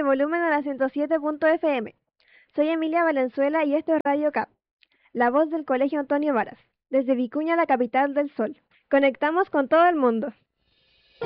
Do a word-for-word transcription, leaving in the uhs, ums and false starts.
el volumen a la ciento siete punto f m. Soy Emilia Valenzuela y esto es Radio Cap, la voz del Colegio Antonio Varas, desde Vicuña, la capital del sol. Conectamos con todo el mundo.